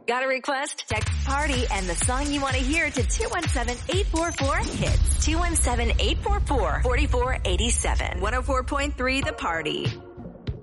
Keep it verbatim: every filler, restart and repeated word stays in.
Got a request? Text PARTY and the song you want to hear to two one seven, eight four four, hits. two one seven, eight four four, four four eight seven. one oh four point three The Party.